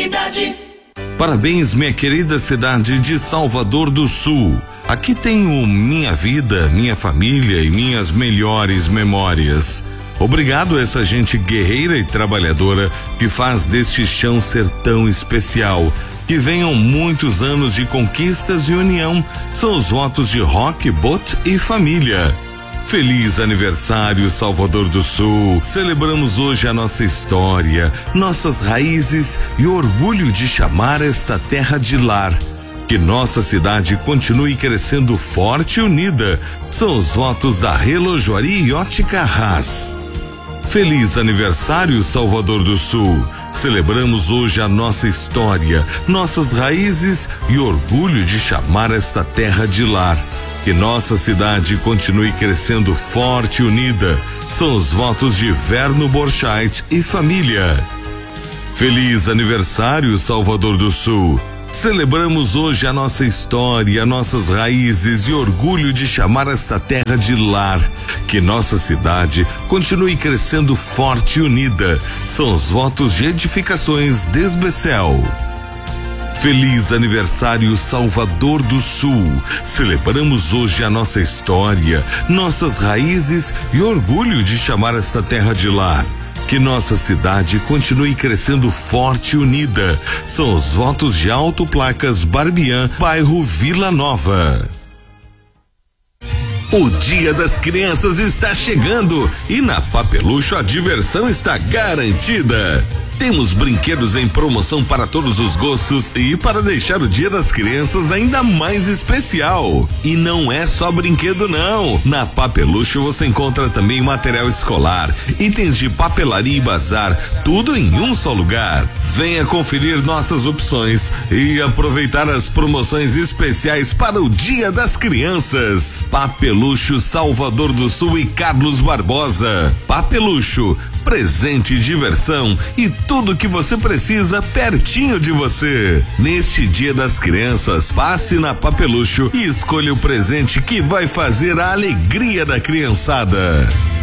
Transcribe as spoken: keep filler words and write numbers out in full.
cidade. Parabéns, minha querida cidade de Salvador do Sul. Aqui tenho minha vida, minha família e minhas melhores memórias. Obrigado a essa gente guerreira e trabalhadora que faz deste chão ser tão especial. Que venham muitos anos de conquistas e união. São os votos de Rock, Bot e família. Feliz aniversário, Salvador do Sul. Celebramos hoje a nossa história, nossas raízes e o orgulho de chamar esta terra de lar. Que nossa cidade continue crescendo forte e unida. São os votos da Relojoaria e Ótica Haas. Feliz aniversário, Salvador do Sul. Celebramos hoje a nossa história, nossas raízes e orgulho de chamar esta terra de lar. Que nossa cidade continue crescendo forte e unida. São os votos de Verno Borchardt e família. Feliz aniversário, Salvador do Sul. Celebramos hoje a nossa história, nossas raízes e orgulho de chamar esta terra de lar. Que nossa cidade continue crescendo forte e unida. São os votos de Edificações Desbecel. Feliz aniversário, Salvador do Sul. Celebramos hoje a nossa história, nossas raízes e orgulho de chamar esta terra de lar. Que nossa cidade continue crescendo forte e unida. São os votos de Autoplacas Barbian, bairro Vila Nova. O Dia das Crianças está chegando e na Papelucho a diversão está garantida. Temos brinquedos em promoção para todos os gostos e para deixar o Dia das Crianças ainda mais especial. E não é só brinquedo não. Na Papelucho você encontra também material escolar, itens de papelaria e bazar, tudo em um só lugar. Venha conferir nossas opções e aproveitar as promoções especiais para o Dia das Crianças. Papelucho, Salvador do Sul e Carlos Barbosa. Papelucho, presente e diversão e tudo que você precisa pertinho de você. Neste Dia das Crianças, passe na Papelucho e escolha o presente que vai fazer a alegria da criançada.